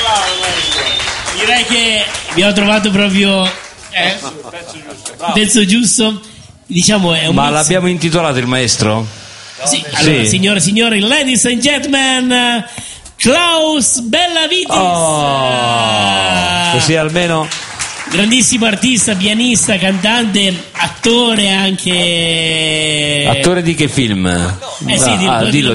Direi che abbiamo trovato proprio il pezzo giusto. Diciamo è un Ma mix. l'abbiamo intitolato il maestro? Sì, allora, Sì. signore e signori, ladies and gentlemen, Klaus Bellavitis. Così almeno. Grandissimo artista, pianista, cantante, attore anche. Attore di che film? Sì, dillo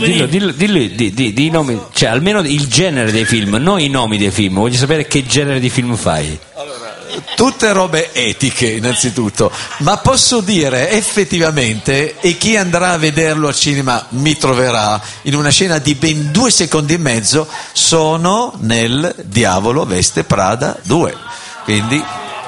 i nomi, cioè almeno il genere dei film, non i nomi dei film. Voglio sapere che genere di film fai. Tutte robe etiche innanzitutto, ma posso dire effettivamente, e chi andrà a vederlo al cinema mi troverà in una scena di ben 2 secondi e mezzo, sono nel Diavolo Veste Prada 2, quindi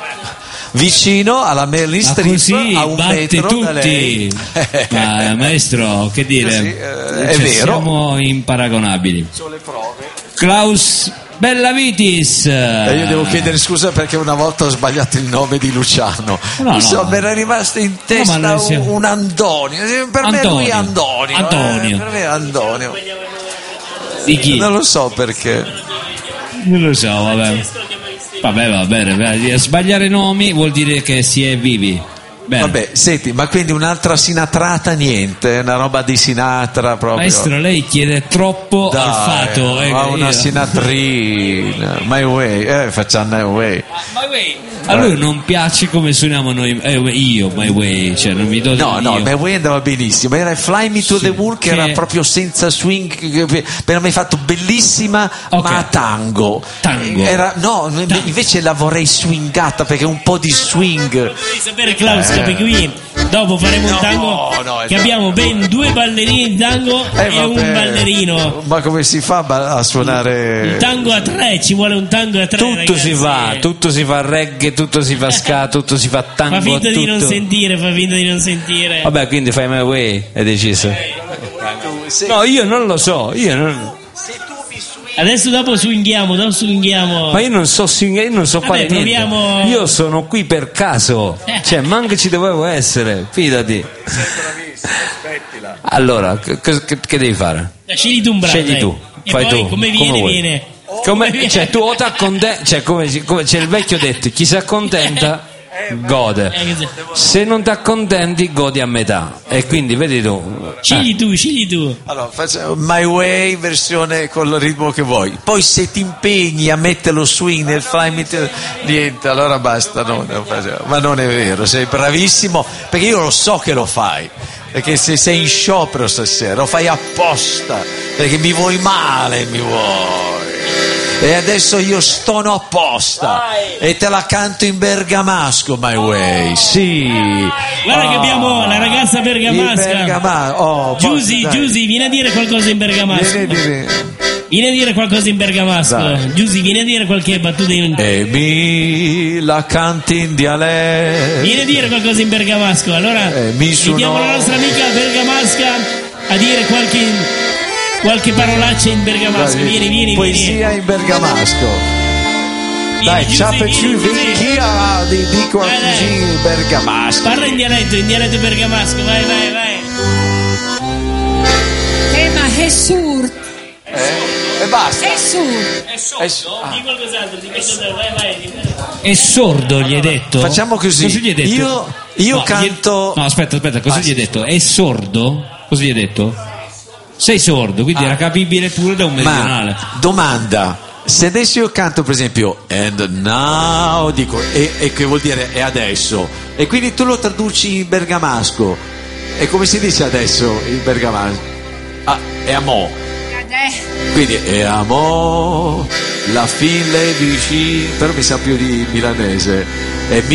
vicino alla Meryl Streep, così a un batte metro tutti. da lei. Ma maestro, che dire, Sì, è cioè, vero. siamo imparagonabili. Sono le prove. Klaus Bellavitis. Io devo chiedere scusa perché una volta ho sbagliato il nome di Luciano. No. Mi era rimasto in testa ma noi siamo- un Antonio. Per me lui è Antonio. Antonio. Per me è Antonio. Di chi? Non lo so perché. Non lo so, vabbè. Vabbè, va bene. Sbagliare nomi vuol dire che si è vivi. Bene. Vabbè, senti, ma quindi un'altra sinatrata niente, una roba di Sinatra proprio. Maestro, lei chiede troppo Dai, al fato. ma una sinatrina, My Way, facciamo My Way. A lui non piace come suoniamo noi, io, My Way, cioè non mi do No, io. My Way andava benissimo, era Fly Me to the Moon che era proprio senza swing, per me fatto bellissima, Ok. ma a tango. Era, no, invece la vorrei swingata perché un po' di swing. Devi sapere, Klaus, che qui dopo faremo un tango che abbiamo ben 2 ballerini di tango e vabbè. un ballerino. Ma come si fa a suonare? Un tango a 3, ci vuole un tango a 3. Tutto si fa reggae, tutto si fa ska, tutto si fa tango. Fa finta di non tutto. sentire. Vabbè, quindi fai My Way, hai deciso. No, io non lo so, Adesso dopo swinghiamo. ma io non so singere, io non so fare niente. proviamo. Io sono qui per caso, cioè manco ci dovevo essere, fidati. Allora, che devi fare? Scegli tu un brano. Scegli dai. tu, E fai poi tu, come come vuoi. viene. Cioè tu o t'accontenti, cioè come c'è il vecchio detto, chi si accontenta gode, se non ti accontenti godi a metà, e quindi vedi tu. Scegli tu. Allora, facciamo My Way versione con il ritmo che vuoi. Poi se ti impegni a mettere lo swing nel Fly Me to... niente, allora basta, ma non è vero, sei bravissimo, perché io lo so che lo fai, perché se sei in sciopero stasera lo fai apposta, perché mi vuoi male, e adesso io stono apposta e te la canto in bergamasco, My Way. Sì, Guarda che abbiamo la ragazza bergamasca. Giusy, vieni a dire qualcosa in bergamasco. Vieni a dire qualcosa in bergamasco. Giusy, vieni a dire qualche battuta in... E mi la canti in dialetto. Vieni a dire qualcosa in bergamasco. Allora invitiamo la nostra amica bergamasca a dire qualche parolaccia in bergamasco. Vieni. Poesia in bergamasco. Dai, ciapeci, vecchia, di qualcosa in bergamasco. Parla in dialetto bergamasco, vai. Ma è surdo. E basta. È surdo. Di qualcos'altro, vai. È sordo, gli hai detto? Facciamo così. Cosa gli hai detto? Io canto. No, aspetta, cosa gli hai detto? È sordo? Cosa gli hai detto? Sei sordo, quindi era capibile pure da un meridionale. Ma domanda, se adesso io canto per esempio And now, dico, e che vuol dire è adesso, e quindi tu lo traduci in bergamasco, e come si dice adesso in bergamasco? È amò, quindi è amò, la fine vicino, però mi sa più di milanese, e